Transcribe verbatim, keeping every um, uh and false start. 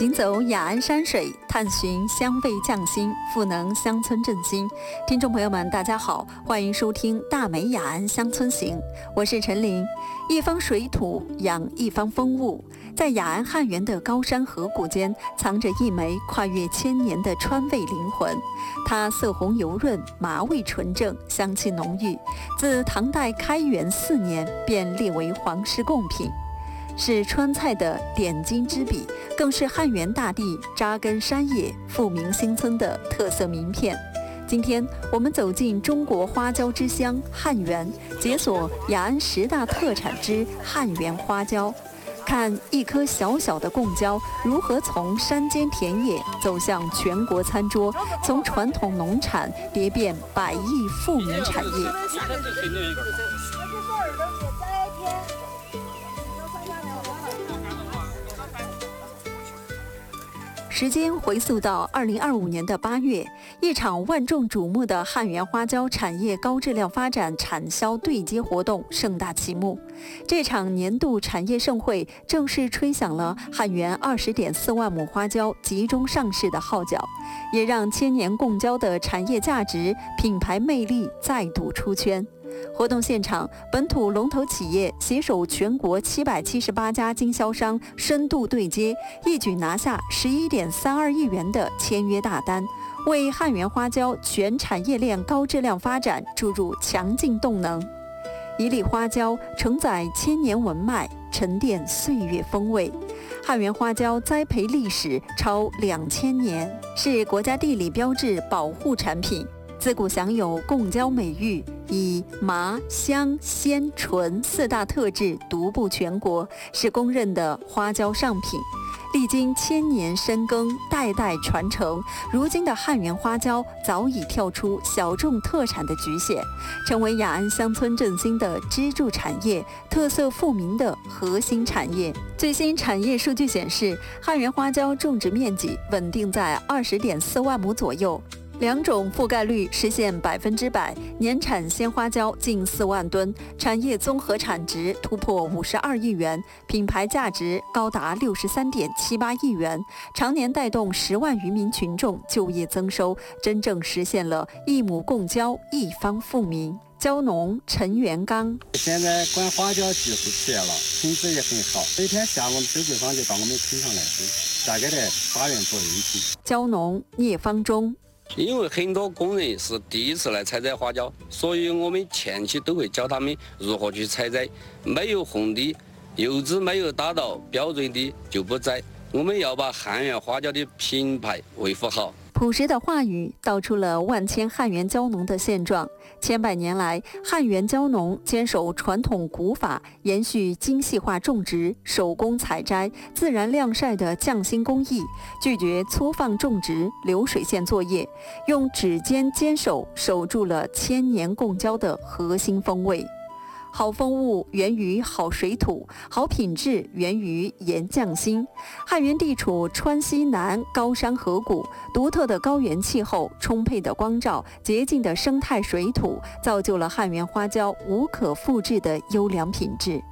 行走雅安山水，探寻香味匠心，赋能乡村振兴。听众朋友们，大家好，欢迎收听大美雅安乡村行，我是陈琳。一方水土养一方风物，在雅安汉源的高山河谷间，藏着一枚跨越千年的川味灵魂。它色红油润，麻味纯正，香气浓郁。自唐代开元四年便列为皇室贡品，是川菜的点睛之笔，更是汉源大地扎根山野、富民兴村的特色名片。今天我们走进中国花椒之乡汉源，解锁雅安十大特产之汉源花椒，看一颗小小的贡椒如何从山间田野走向全国餐桌，从传统农产蝶变百亿富民产业。时间回溯到二零二五年的八月，一场万众瞩目的汉源花椒产业高质量发展产销对接活动盛大启幕。这场年度产业盛会正式吹响了汉源二十点四万亩花椒集中上市的号角，也让千年贡椒的产业价值、品牌魅力再度出圈。活动现场，本土龙头企业携手全国七百七十八家经销商深度对接，一举拿下十一点三二亿元的签约大单，为汉源花椒全产业链高质量发展注入强劲动能。一粒花椒承载千年文脉，沉淀岁月风味。汉源花椒栽培历史超两千年，是国家地理标志保护产品。自古享有贡椒美誉，以麻、香、鲜、醇四大特质独步全国，是公认的花椒上品。历经千年深耕，代代传承，如今的汉源花椒早已跳出小众特产的局限，成为雅安乡村振兴的支柱产业，特色富民的核心产业。最新产业数据显示，汉源花椒种植面积稳定在二十点四万亩左右。两种覆盖率实现百分之百，年产鲜花椒近四万吨，产业综合产值突破五十二亿元，品牌价值高达六十三点七八亿元，常年带动十万余名群众就业增收，真正实现了一亩贡椒一方富民。椒农陈元刚， 现在管花椒技术起来了，品质也很好，每天下午手机上就把我们品上来吃，大概在八元左右一斤。 椒农聂方忠。 因为很多工人是第一次来采摘花椒，所以我们前期都会教他们如何去采摘，没有红的油脂没有达到标准的就不摘。我们要把汉源花椒的品牌维护好。 朴实的话语道出了万千汉源椒农的现状。千百年来，汉源椒农坚守传统古法，延续精细化种植、手工采摘、自然晾晒的匠心工艺，拒绝粗放种植、流水线作业，用指尖坚守守住了千年贡椒的核心风味。好风物源于好水土，好品质源于盐匠心。汉源地处川西南高山河谷，独特的高原气候、充沛的光照、洁净的生态水土，造就了汉源花椒无可复制的优良品质。